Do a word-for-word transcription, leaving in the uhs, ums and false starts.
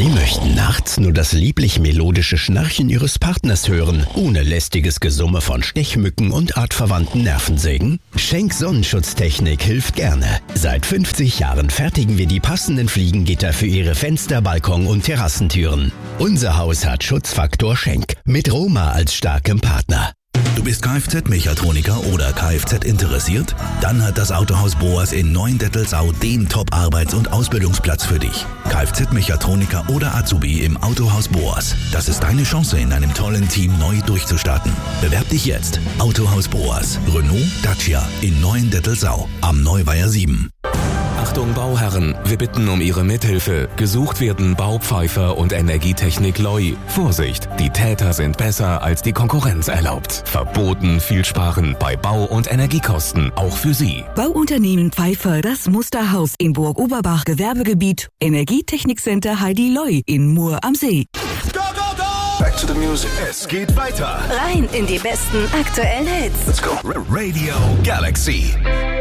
Sie möchten nachts nur das lieblich-melodische Schnarchen Ihres Partners hören, ohne lästiges Gesumme von Stechmücken und artverwandten Nervensägen? Schenk Sonnenschutztechnik hilft gerne. Seit fünfzig Jahren fertigen wir die passenden Fliegengitter für Ihre Fenster, Balkon und Terrassentüren. Unser Haus hat Schutzfaktor Schenk mit Roma als starkem Partner. Du bist Kfz-Mechatroniker oder Kfz interessiert? Dann hat das Autohaus Boas in Neuendettelsau den Top-Arbeits- und Ausbildungsplatz für dich. Kfz-Mechatroniker oder Azubi im Autohaus Boas. Das ist deine Chance, in einem tollen Team neu durchzustarten. Bewerb dich jetzt. Autohaus Boas. Renault, Dacia in Neuendettelsau am Neuweiher sieben. Achtung Bauherren, wir bitten um Ihre Mithilfe. Gesucht werden Baupfeifer und Energietechnik Loi. Vorsicht, die Täter sind besser als die Konkurrenz erlaubt. Verboten viel sparen bei Bau- und Energiekosten, auch für Sie. Bauunternehmen Pfeiffer, das Musterhaus in Burg-Oberbach Gewerbegebiet. Energietechnikcenter Heidi Loi in Mur am See. Go, go, go! Back to the music. Es geht weiter. Rein in die besten aktuellen Hits. Let's go. Radio Galaxy.